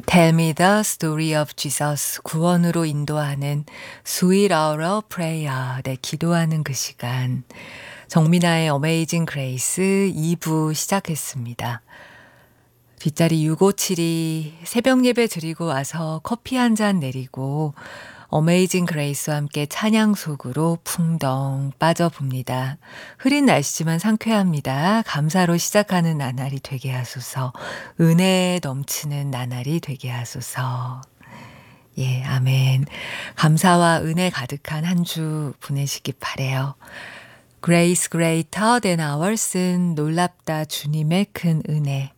Tell me the story of Jesus. 구원으로 인도하는 Sweet Hour of Prayer. 네, 기도하는 그 시간. 정민아의 Amazing Grace 2부 시작했습니다. 뒷자리 6572 새벽 예배 드리고 와서 커피 한 잔 내리고 어메이징 그레이스와 함께 찬양 속으로 풍덩 빠져봅니다. 흐린 날씨지만 상쾌합니다. 감사로 시작하는 나날이 되게 하소서. 은혜에 넘치는 나날이 되게 하소서. 예, 아멘. 감사와 은혜 가득한 한 주 보내시기 바래요. Grace greater than our sin. 놀랍다 주님의 큰 은혜.